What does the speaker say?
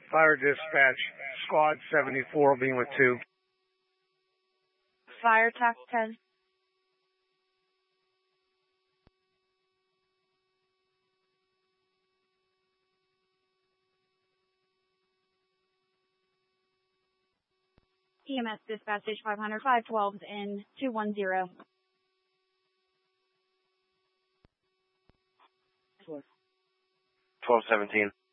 Fire dispatch, squad 74 being with 2. Fire TAC 10. EMS dispatch stage 500, 512s in 210. 1217.